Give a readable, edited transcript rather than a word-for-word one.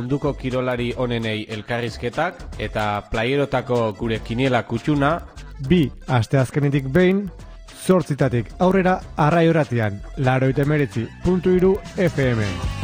munduko kirolari onenei elkarrizketak eta playerotako gure kiniela kutxuna 2 asteazkenetik behin 8 aurrera Arraio Irratian 89.3 FM.